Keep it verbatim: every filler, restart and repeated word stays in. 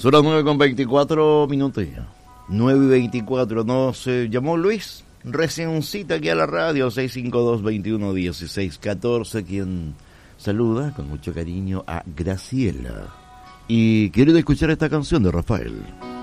Son las nueve con veinticuatro minutos ya. nueve y veinticuatro. Nos eh, llamó Luis. Recién un cita aquí a la radio. seis cinco dos, veintiuno, dieciséis, catorce. Quien saluda con mucho cariño a Graciela. Y quiere escuchar esta canción de Rafael.